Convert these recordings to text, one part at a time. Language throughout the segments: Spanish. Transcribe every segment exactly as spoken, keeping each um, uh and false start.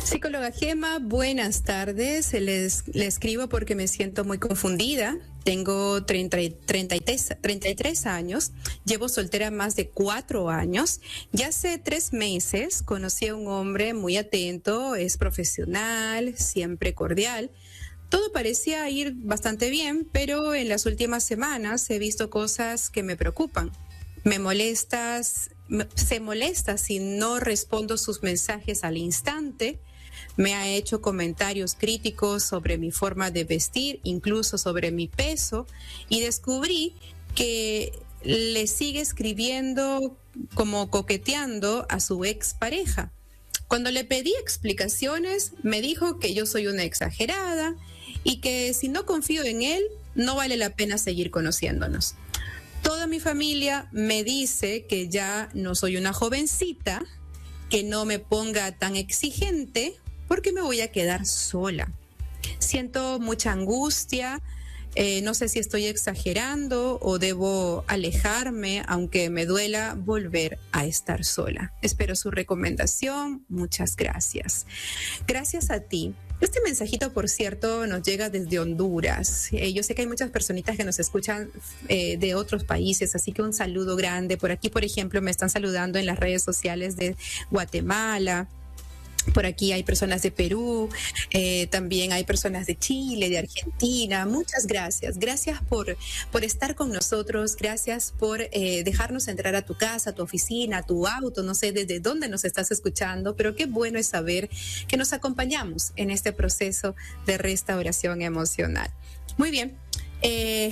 Psicóloga Gema, buenas tardes. Les, le escribo porque me siento muy confundida. Tengo treinta, treinta, treinta y tres años, llevo soltera más de cuatro años. Ya hace tres meses conocí a un hombre muy atento, es profesional, siempre cordial. Todo parecía ir bastante bien, pero en las últimas semanas he visto cosas que me preocupan. Me molestas, se molesta si no respondo sus mensajes al instante. Me ha hecho comentarios críticos sobre mi forma de vestir, incluso sobre mi peso, y descubrí que le sigue escribiendo como coqueteando a su expareja. Cuando le pedí explicaciones, me dijo que yo soy una exagerada y que si no confío en él, no vale la pena seguir conociéndonos. Toda mi familia me dice que ya no soy una jovencita, que no me ponga tan exigente porque me voy a quedar sola. Siento mucha angustia, eh, no sé si estoy exagerando o debo alejarme, aunque me duela volver a estar sola. Espero su recomendación. Muchas gracias. Gracias a ti. Este mensajito, por cierto, nos llega desde Honduras. Eh, yo sé que hay muchas personitas que nos escuchan eh, de otros países, así que un saludo grande. Por aquí, por ejemplo, me están saludando en las redes sociales de Guatemala. Por aquí hay personas de Perú, eh, también hay personas de Chile, de Argentina. Muchas gracias. Gracias por, por estar con nosotros. Gracias por eh, dejarnos entrar a tu casa, a tu oficina, a tu auto. No sé desde dónde nos estás escuchando, pero qué bueno es saber que nos acompañamos en este proceso de restauración emocional. Muy bien. Eh,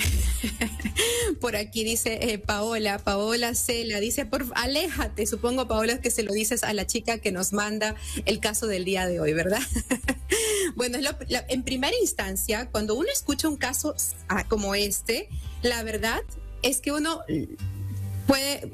por aquí dice eh, Paola, Paola Cela, dice, por, aléjate, supongo, Paola, que se lo dices a la chica que nos manda el caso del día de hoy, ¿verdad? Bueno, es lo, la, en primera instancia, cuando uno escucha un caso ah, como este, la verdad es que uno puede...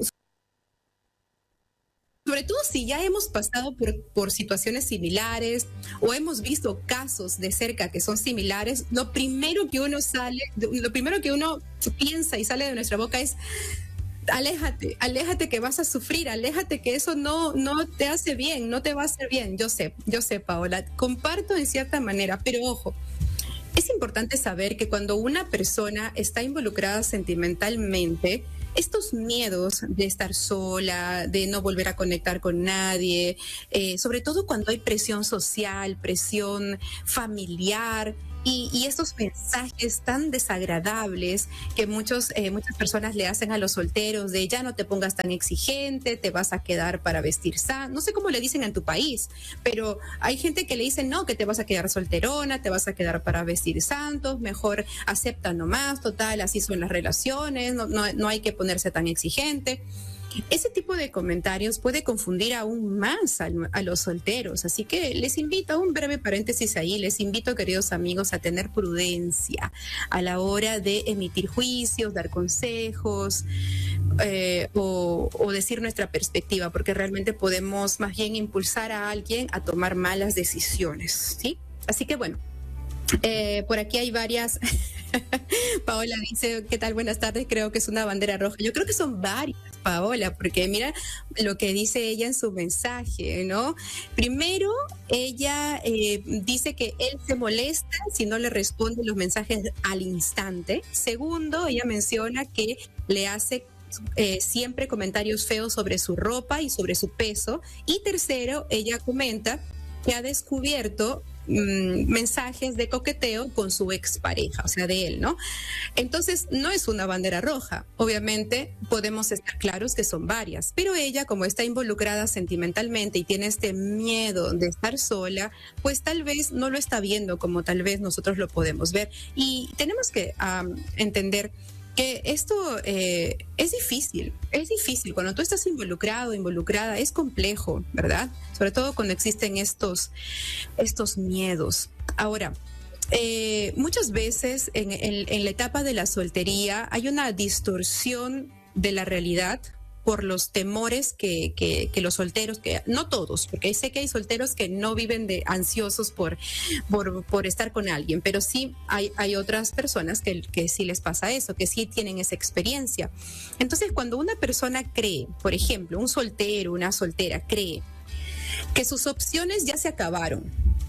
Sobre todo si ya hemos pasado por, por situaciones similares o hemos visto casos de cerca que son similares, lo primero que uno sale, lo primero que uno piensa y sale de nuestra boca es aléjate, aléjate que vas a sufrir, aléjate que eso no, no te hace bien, no te va a hacer bien. Yo sé, yo sé, Paola, comparto en cierta manera, pero ojo, es importante saber que cuando una persona está involucrada sentimentalmente, estos miedos de estar sola, de no volver a conectar con nadie, eh, sobre todo cuando hay presión social, presión familiar, y, y estos mensajes tan desagradables que muchos, eh, muchas personas le hacen a los solteros de ya no te pongas tan exigente, te vas a quedar para vestir sano. No sé cómo le dicen en tu país, pero hay gente que le dice no, que te vas a quedar solterona, te vas a quedar para vestir santos, mejor acepta nomás, total, así son las relaciones, no, no, no hay que ponerse tan exigente. Ese tipo de comentarios puede confundir aún más a, a los solteros, así que les invito, un breve paréntesis ahí, les invito, queridos amigos, a tener prudencia a la hora de emitir juicios, dar consejos eh, o, o decir nuestra perspectiva, porque realmente podemos más bien impulsar a alguien a tomar malas decisiones, ¿sí? Así que bueno, eh, por aquí hay varias... Paola dice, ¿qué tal? Buenas tardes, creo que es una bandera roja. Yo creo que son varias, Paola, porque mira lo que dice ella en su mensaje, ¿no? Primero, ella eh, dice que él se molesta si no le responde los mensajes al instante. Segundo, ella menciona que le hace eh, siempre comentarios feos sobre su ropa y sobre su peso. Y tercero, ella comenta que ha descubierto mensajes de coqueteo con su expareja, o sea, de él, ¿no? Entonces, no es una bandera roja. Obviamente, podemos estar claros que son varias, pero ella, como está involucrada sentimentalmente y tiene este miedo de estar sola, pues tal vez no lo está viendo como tal vez nosotros lo podemos ver. Y tenemos que um, entender que esto eh, es difícil, es difícil. Cuando tú estás involucrado, involucrada, es complejo, ¿verdad? Sobre todo cuando existen estos, estos miedos. Ahora, eh, muchas veces en, en, en la etapa de la soltería hay una distorsión de la realidad por los temores que, que, que los solteros, que no todos, porque sé que hay solteros que no viven de ansiosos por, por, por estar con alguien, pero sí hay, hay otras personas que, que sí les pasa eso, que sí tienen esa experiencia. Entonces, cuando una persona cree, por ejemplo, un soltero, una soltera cree que sus opciones ya se acabaron,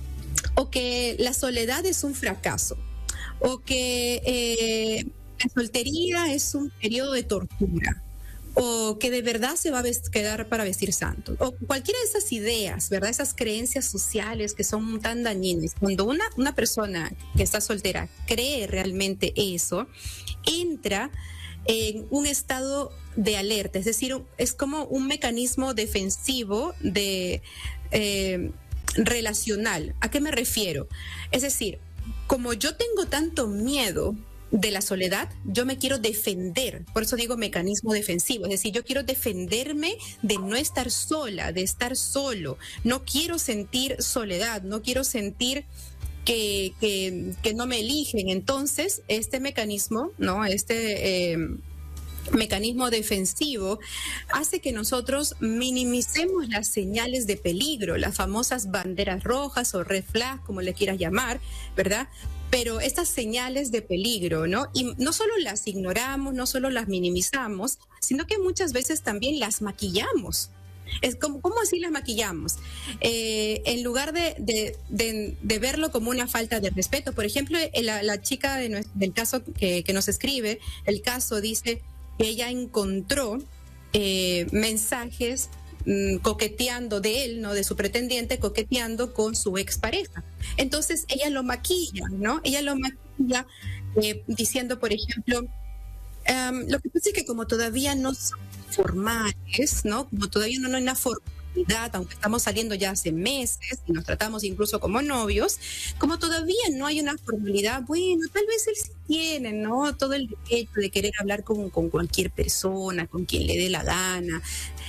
o que la soledad es un fracaso, o que eh, la soltería es un periodo de tortura, o que de verdad se va a quedar para vestir santo, o cualquiera de esas ideas, ¿verdad? Esas creencias sociales que son tan dañinas. Cuando una, una persona que está soltera cree realmente eso, entra en un estado de alerta, es decir, es como un mecanismo defensivo de eh, relacional. ¿A qué me refiero? Es decir, como yo tengo tanto miedo de la soledad, yo me quiero defender, por eso digo mecanismo defensivo, es decir, yo quiero defenderme de no estar sola, de estar solo, no quiero sentir soledad, no quiero sentir que, que, que no me eligen. Entonces, este mecanismo, ¿no? Este... Eh, mecanismo defensivo hace que nosotros minimicemos las señales de peligro, las famosas banderas rojas o red flag, como le quieras llamar, ¿verdad? Pero estas señales de peligro, ¿no? Y no solo las ignoramos, no solo las minimizamos, sino que muchas veces también las maquillamos. Es como, ¿cómo así las maquillamos? Eh, en lugar de, de, de, de verlo como una falta de respeto. Por ejemplo, la, la chica de nuestro, del caso que, que nos escribe, el caso dice que ella encontró eh, mensajes mmm, coqueteando de él, ¿no? De su pretendiente, coqueteando con su expareja. Entonces ella lo maquilla, ¿no? Ella lo maquilla eh, diciendo, por ejemplo, um, lo que pasa es que como todavía no son formales, ¿no? Como todavía no hay una formalidad, aunque estamos saliendo ya hace meses y nos tratamos incluso como novios, como todavía no hay una formalidad, bueno, tal vez él sí tiene, ¿no? Todo el derecho de querer hablar con, con cualquier persona, con quien le dé la gana,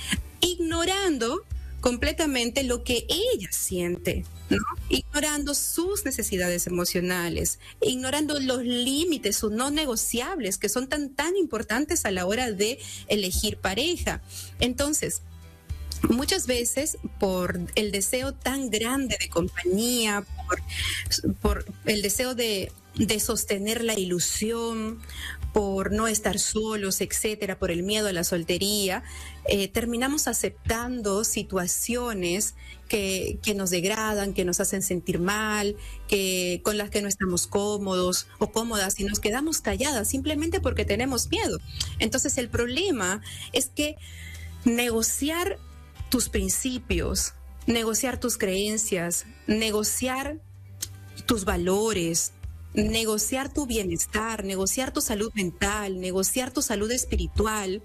ignorando completamente lo que ella siente, ¿no? Ignorando sus necesidades emocionales, ignorando los límites, sus no negociables, que son tan, tan importantes a la hora de elegir pareja. Entonces, muchas veces por el deseo tan grande de compañía, por, por el deseo de, de sostener la ilusión, por no estar solos, etcétera, por el miedo a la soltería, eh, terminamos aceptando situaciones que, que nos degradan, que nos hacen sentir mal, que, con las que no estamos cómodos o cómodas y nos quedamos calladas simplemente porque tenemos miedo. Entonces el problema es que negociar tus principios, negociar tus creencias, negociar tus valores, negociar tu bienestar, negociar tu salud mental, negociar tu salud espiritual,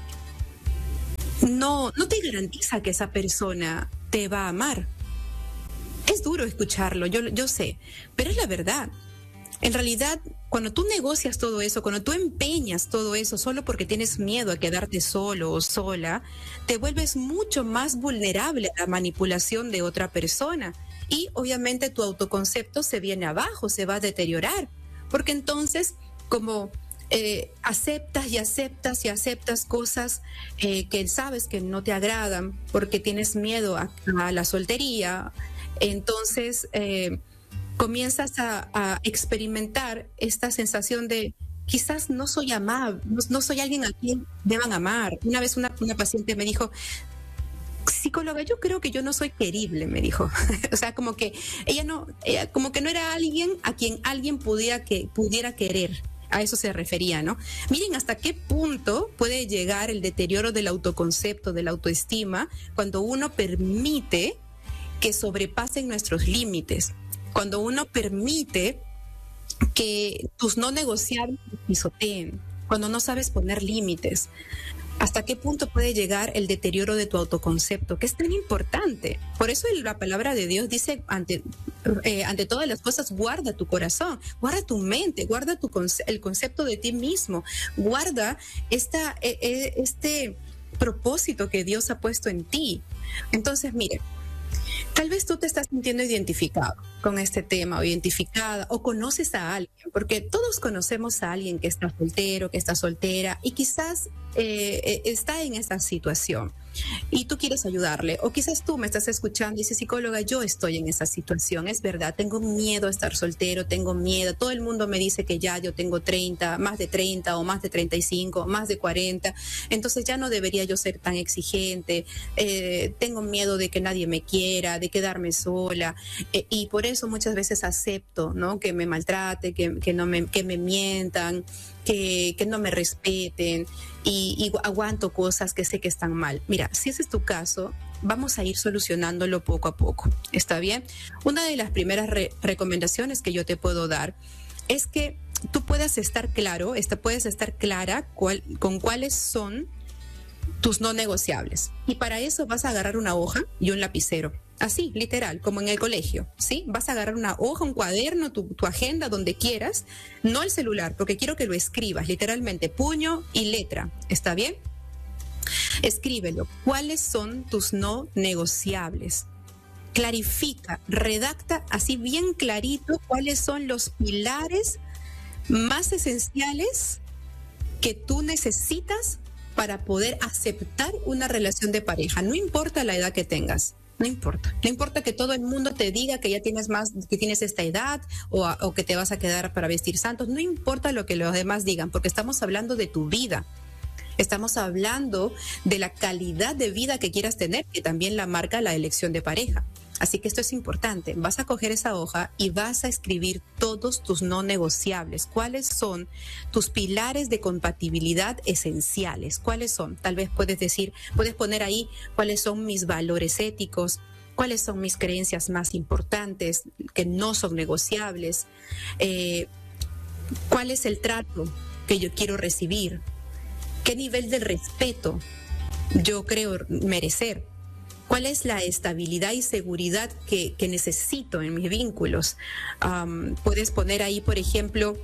no, no te garantiza que esa persona te va a amar. Es duro escucharlo, yo, yo sé, pero es la verdad. En realidad, cuando tú negocias todo eso, cuando tú empeñas todo eso solo porque tienes miedo a quedarte solo o sola, te vuelves mucho más vulnerable a la manipulación de otra persona. Y obviamente tu autoconcepto se viene abajo, se va a deteriorar. Porque entonces, como eh, aceptas y aceptas y aceptas cosas eh, que sabes que no te agradan porque tienes miedo a, a la soltería, entonces... Eh, comienzas a, a experimentar esta sensación de quizás no soy amable, no, no soy alguien a quien deban amar. Una vez una, una paciente me dijo, psicóloga, yo creo que yo no soy querible, me dijo. O sea, como que ella no, ella como que no era alguien a quien alguien pudiera, que, pudiera querer. A eso se refería, ¿no? Miren hasta qué punto puede llegar el deterioro del autoconcepto, de la autoestima, cuando uno permite que sobrepasen nuestros límites. Cuando uno permite que tus no negociables te pisoteen, cuando no sabes poner límites, ¿hasta qué punto puede llegar el deterioro de tu autoconcepto? Que es tan importante. Por eso la palabra de Dios dice, ante, eh, ante todas las cosas, guarda tu corazón, guarda tu mente, guarda tu conce- el concepto de ti mismo, guarda esta, eh, este propósito que Dios ha puesto en ti. Entonces, mire, tal vez tú te estás sintiendo identificado con este tema o identificada o conoces a alguien, porque todos conocemos a alguien que está soltero, que está soltera y quizás eh, está en esa situación y tú quieres ayudarle, o quizás tú me estás escuchando y dices, psicóloga, yo estoy en esa situación, es verdad, tengo miedo a estar soltero, tengo miedo, todo el mundo me dice que ya yo tengo treinta, más de treinta o más de treinta y cinco, más de cuarenta, entonces ya no debería yo ser tan exigente, eh, tengo miedo de que nadie me quiera, de quedarme sola, eh, y por eso muchas veces acepto, ¿no?, que me maltrate, que, que, no me, que me mientan, que, que no me respeten, y, y aguanto cosas que sé que están mal. Mira, si ese es tu caso, vamos a ir solucionándolo poco a poco. ¿Está bien? Una de las primeras re- recomendaciones que yo te puedo dar es que tú puedas estar claro, esta, puedes estar clara cuál, con cuáles son tus no negociables. Y para eso vas a agarrar una hoja y un lapicero. Así, literal, como en el colegio, ¿sí? Vas a agarrar una hoja, un cuaderno, tu, tu agenda, donde quieras, no el celular, porque quiero que lo escribas, literalmente, puño y letra. ¿Está bien? Escríbelo. ¿Cuáles son tus no negociables? Clarifica, redacta así bien clarito cuáles son los pilares más esenciales que tú necesitas para poder aceptar una relación de pareja. No importa la edad que tengas. No importa. No importa que todo el mundo te diga que ya tienes más, que tienes esta edad o, a, o que te vas a quedar para vestir santos. No importa lo que los demás digan, porque estamos hablando de tu vida. Estamos hablando de la calidad de vida que quieras tener, que también la marca la elección de pareja. Así que esto es importante. Vas a coger esa hoja y vas a escribir todos tus no negociables. ¿Cuáles son tus pilares de compatibilidad esenciales? ¿Cuáles son? Tal vez puedes decir, puedes poner ahí cuáles son mis valores éticos, cuáles son mis creencias más importantes que no son negociables, eh, cuál es el trato que yo quiero recibir, qué nivel de respeto yo creo merecer. ¿Cuál es la estabilidad y seguridad que, que necesito en mis vínculos? Um, puedes poner ahí, por ejemplo,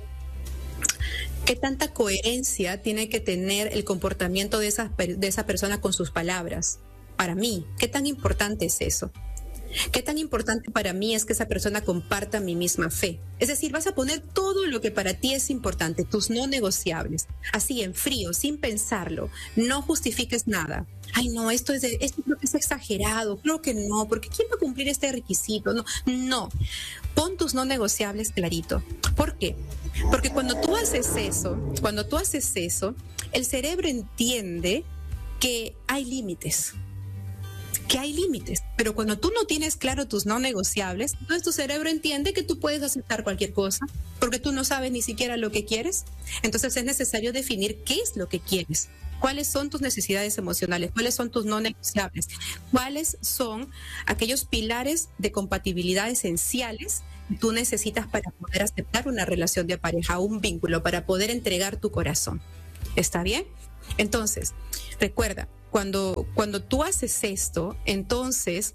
qué tanta coherencia tiene que tener el comportamiento de esa, de esa persona con sus palabras. Para mí, ¿qué tan importante es eso? ¿Qué tan importante para mí es que esa persona comparta mi misma fe? Es decir, vas a poner todo lo que para ti es importante, tus no negociables, así en frío, sin pensarlo. No justifiques nada. Ay, no, esto es, de, esto creo que es exagerado. Creo que no, porque ¿quién va a cumplir este requisito? No, no. Pon tus no negociables clarito. ¿Por qué? Porque cuando tú haces eso, cuando tú haces eso, el cerebro entiende que hay límites. que hay límites, pero cuando tú no tienes claro tus no negociables, entonces tu cerebro entiende que tú puedes aceptar cualquier cosa, porque tú no sabes ni siquiera lo que quieres. Entonces es necesario definir qué es lo que quieres, cuáles son tus necesidades emocionales, cuáles son tus no negociables, cuáles son aquellos pilares de compatibilidad esenciales que tú necesitas para poder aceptar una relación de pareja, un vínculo, para poder entregar tu corazón. ¿Está bien? Entonces, recuerda, Cuando, cuando tú haces esto, entonces,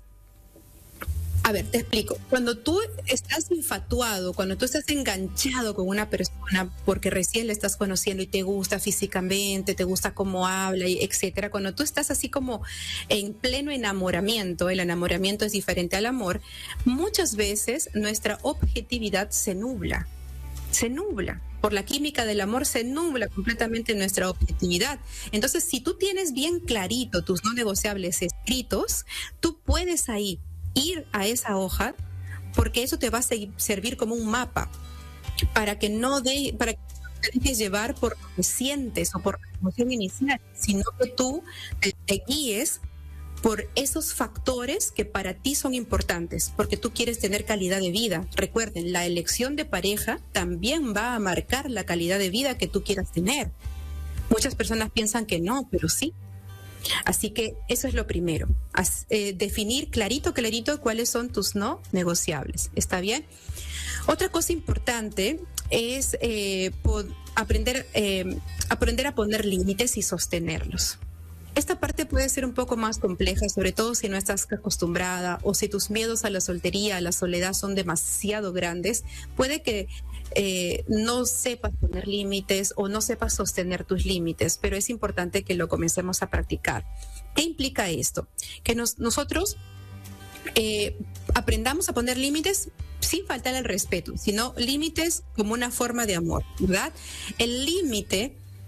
a ver, te explico. Cuando tú estás infatuado, cuando tú estás enganchado con una persona porque recién la estás conociendo y te gusta físicamente, te gusta cómo habla, y etcétera, cuando tú estás así como en pleno enamoramiento, el enamoramiento es diferente al amor, muchas veces nuestra objetividad se nubla. se nubla. Por la química del amor se nubla completamente nuestra objetividad. Entonces, si tú tienes bien clarito tus no negociables escritos, tú puedes ahí ir a esa hoja, porque eso te va a servir como un mapa para que no de, para que no te dejes llevar por lo que sientes o por la emoción inicial, sino que tú te, te guíes por esos factores que para ti son importantes, porque tú quieres tener calidad de vida. Recuerden, la elección de pareja también va a marcar la calidad de vida que tú quieras tener. Muchas personas piensan que no, pero sí. Así que eso es lo primero, As, eh, definir clarito, clarito cuáles son tus no negociables. ¿Está bien? Otra cosa importante es eh, pod- aprender, eh, aprender a poner límites y sostenerlos. Esta parte puede ser un poco más compleja, sobre todo si no estás acostumbrada o si tus miedos a la soltería, a la soledad son demasiado grandes. Puede que eh, no sepas poner límites o no sepas sostener tus límites, pero es importante que lo comencemos a practicar. ¿Qué implica esto? Que nos, nosotros eh, aprendamos a poner límites sin faltar el respeto, sino límites como una forma de amor, ¿verdad? El límite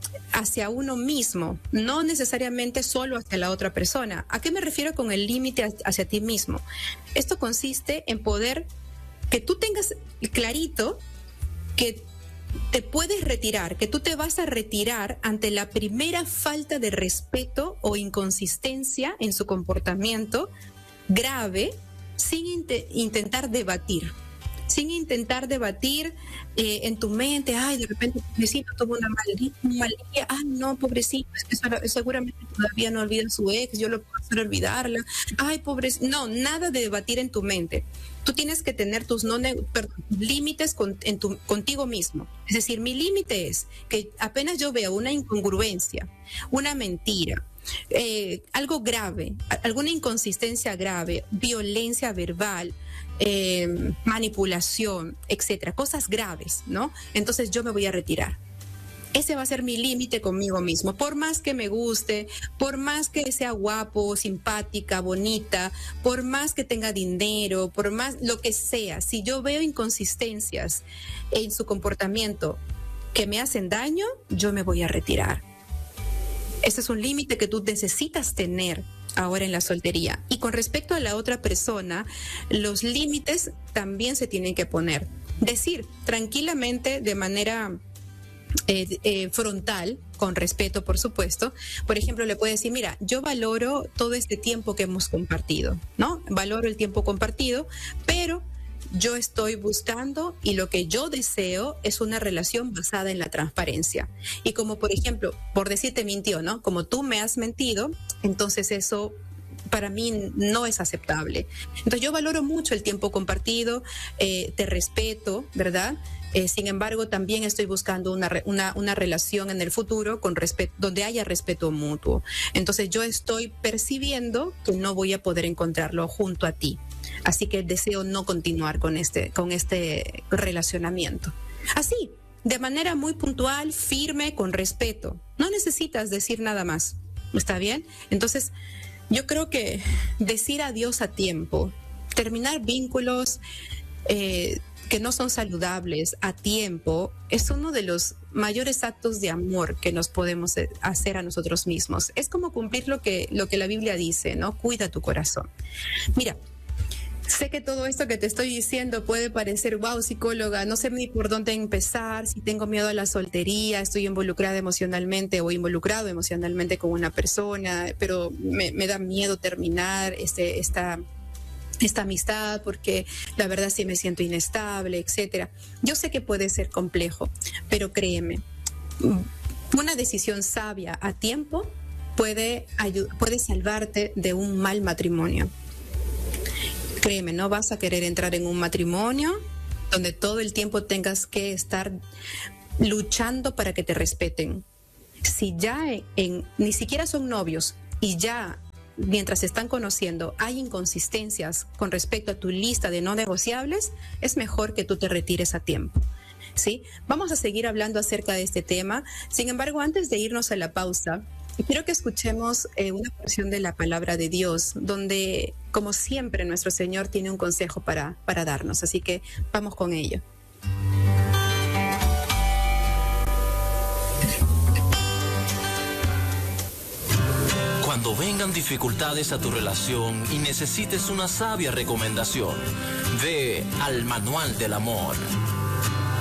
hacia uno mismo, no necesariamente solo hacia la otra persona. ¿A qué me refiero con el límite hacia ti mismo? Esto consiste en poder que tú tengas clarito que te puedes retirar, que tú te vas a retirar ante la primera falta de respeto o inconsistencia en su comportamiento grave, sin int- intentar debatir. Sin intentar debatir eh, en tu mente, ay, de repente, pobrecito, tuvo una mal, un mal día, ay, no, pobrecito, es que eso- seguramente todavía no olvida a su ex, yo lo puedo hacer olvidarla, ay, pobrecito, no, nada de debatir en tu mente. Tú tienes que tener tus no ne- perdón, límites con, en tu, contigo mismo. Es decir, mi límite es que apenas yo veo una incongruencia, una mentira, eh, algo grave, a- alguna inconsistencia grave, violencia verbal, eh, manipulación, etcétera, cosas graves, ¿no? Entonces yo me voy a retirar. Ese va a ser mi límite conmigo mismo. Por más que me guste, por más que sea guapo, simpática, bonita, por más que tenga dinero, por más lo que sea, si yo veo inconsistencias en su comportamiento que me hacen daño, yo me voy a retirar. Ese es un límite que tú necesitas tener ahora en la soltería. Y con respecto a la otra persona, los límites también se tienen que poner. Decir tranquilamente, de manera eh, eh, frontal, con respeto, por supuesto. Por ejemplo, le puede decir, mira, yo valoro todo este tiempo que hemos compartido, ¿no? Valoro el tiempo compartido, pero yo estoy buscando y lo que yo deseo es una relación basada en la transparencia. Y como, por ejemplo, por decirte mintió, ¿no? Como tú me has mentido, entonces eso para mí no es aceptable. Entonces yo valoro mucho el tiempo compartido, eh, te respeto, ¿verdad? Eh, sin embargo, también estoy buscando una, re- una, una relación en el futuro con respeto, donde haya respeto mutuo. Entonces yo estoy percibiendo que no voy a poder encontrarlo junto a ti. Así que deseo no continuar con este, con este relacionamiento. Así, de manera muy puntual, firme, con respeto. No necesitas decir nada más. ¿Está bien? Entonces, yo creo que decir adiós a tiempo, terminar vínculos eh, que no son saludables a tiempo, es uno de los mayores actos de amor que nos podemos hacer a nosotros mismos. Es como cumplir lo que, lo que la Biblia dice, ¿no? Cuida tu corazón. Mira, sé que todo esto que te estoy diciendo puede parecer, wow, psicóloga, no sé ni por dónde empezar, si tengo miedo a la soltería, estoy involucrada emocionalmente o involucrado emocionalmente con una persona, pero me, me da miedo terminar este, esta, esta amistad porque la verdad sí me siento inestable, etcétera. Yo sé que puede ser complejo, pero créeme, una decisión sabia a tiempo puede, ayu- puede salvarte de un mal matrimonio. Créeme, no vas a querer entrar en un matrimonio donde todo el tiempo tengas que estar luchando para que te respeten. Si ya en, en- ni siquiera son novios y ya mientras se están conociendo hay inconsistencias con respecto a tu lista de no negociables, es mejor que tú te retires a tiempo. ¿Sí? Vamos a seguir hablando acerca de este tema. Sin embargo, antes de irnos a la pausa, quiero que escuchemos eh, una porción de la palabra de Dios, donde, como siempre, nuestro Señor tiene un consejo para, para darnos. Así que vamos con ello. Cuando vengan dificultades a tu relación y necesites una sabia recomendación, ve al Manual del Amor.